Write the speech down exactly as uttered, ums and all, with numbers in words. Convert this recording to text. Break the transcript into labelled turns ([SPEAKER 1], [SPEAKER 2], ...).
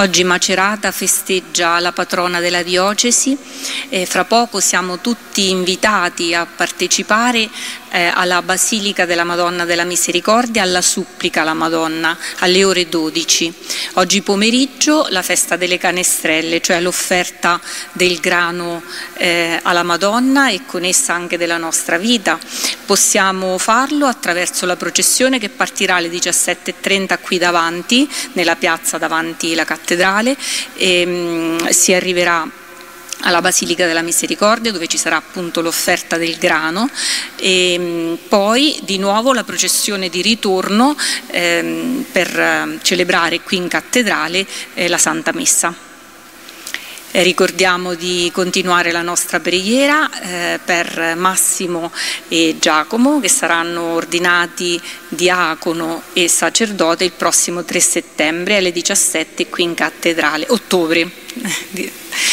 [SPEAKER 1] Oggi Macerata festeggia la patrona della diocesi e fra poco siamo tutti invitati a partecipare eh, alla Basilica della Madonna della Misericordia, alla supplica alla Madonna alle ore dodici. Oggi pomeriggio la festa delle canestrelle, cioè l'offerta del grano eh, alla Madonna e con essa anche della nostra vita. Possiamo farlo attraverso la processione che partirà alle diciassette e trenta qui davanti, nella piazza davanti la cattedrale, e mh, si arriverà alla Basilica della Misericordia, dove ci sarà appunto l'offerta del grano, e mh, poi di nuovo la processione di ritorno ehm, per eh, celebrare qui in cattedrale eh, la Santa Messa. Eh, ricordiamo di continuare la nostra preghiera eh, per Massimo e Giacomo, che saranno ordinati diacono e sacerdote il prossimo tre settembre alle diciassette qui in cattedrale, ottobre.